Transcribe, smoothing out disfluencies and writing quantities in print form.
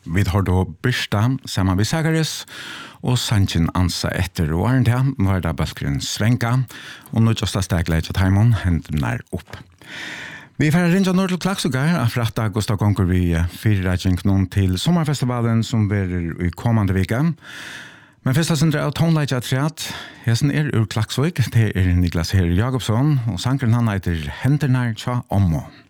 Vi har då Birsta samman med Sagaris och Sanchen Ansa efter åren till var det Balkren Svenka och nu just steglet till Taimon händerna upp. Vi får rinja norr til Klaksuggar att fratta Gustav Konkur vi fyrräkning till sommarfestivalen som blir i kommande vecka. Men första sindra av tonlight att träat. Hesten ur Klaksvik, det Niklas Herre Jakobsson och sankren han heter Händerna tja ommo.